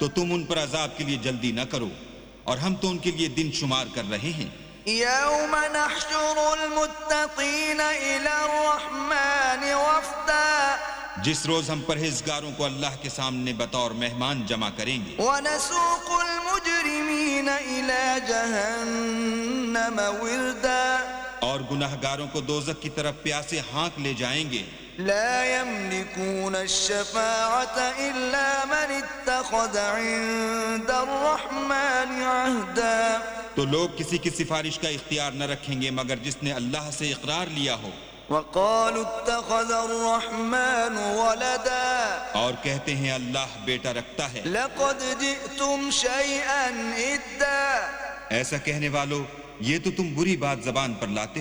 तो तुम उन पर अजाब के लिए जल्दी न करो और हम तो उनके लिए दिन शुमार कर रहे हैं। यौम नहशुरुल मुत्तकीन इला अर्रहमान वफ्दा, जिस रोज हम परहेजगारों को अल्लाह के सामने बतौर मेहमान जमा करेंगे। व नसूकुल मुजरिमीन इला जहन्नम विरदा, और गुनाहगारों को दोज़ख की तरफ प्यासे हाँक ले जाएंगे। ला यमलिकून अश-शफ़ाअत इल्ला मन इत्तख़ज़ इंदा अर्रहमान अहदा, तो लोग किसी की सिफारिश का इख्तियार न रखेंगे मगर जिसने अल्लाह से इकरार लिया हो। वक़ालू इत्तख़ज़ अर्रहमान वलदा, और कहते हैं अल्लाह बेटा रखता है। लक़द जिअतुम शैअन इद्दा, ऐसा कहने वालों, ये तो तुम बुरी बात ज़बान पर लाते